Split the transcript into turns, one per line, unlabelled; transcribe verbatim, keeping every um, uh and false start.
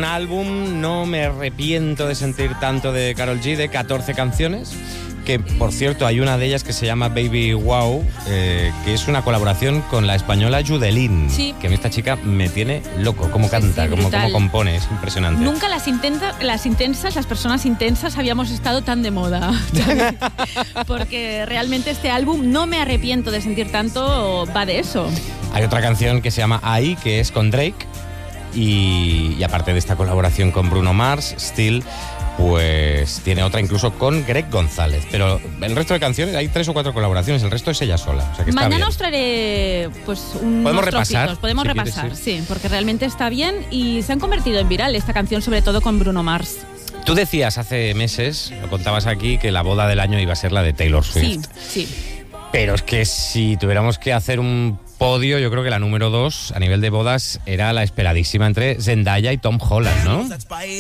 un álbum, no me arrepiento de sentir tanto, de Karol G, de catorce canciones. Que, por cierto, hay una de ellas que se llama Baby Wow, eh, que es una colaboración con la española Yudelín.
Sí.
Que esta chica me tiene loco, cómo canta,
sí,
cómo, cómo compone, es impresionante.
Nunca las, intensa, las intensas, las personas intensas habíamos estado tan de moda. Porque realmente este álbum, no me arrepiento de sentir tanto, va de eso.
Hay otra canción que se llama Ahí, que es con Drake, y, y aparte de esta colaboración con Bruno Mars, Still, pues tiene otra incluso con Greg González. Pero el resto de canciones, hay tres o cuatro colaboraciones, el resto es ella sola. O sea que está
Mañana
bien.
Os traeré pues unos
¿Podemos repasar?
trocitos. Podemos
Si
repasar,
quieres,
sí, porque realmente está bien y se han convertido en viral esta canción, sobre todo con Bruno Mars.
Tú decías hace meses, lo contabas aquí, que la boda del año iba a ser la de Taylor Swift.
Sí, sí.
Pero es que si tuviéramos que hacer un podio, yo creo que la número dos a nivel de bodas era la esperadísima entre Zendaya y Tom Holland, ¿no?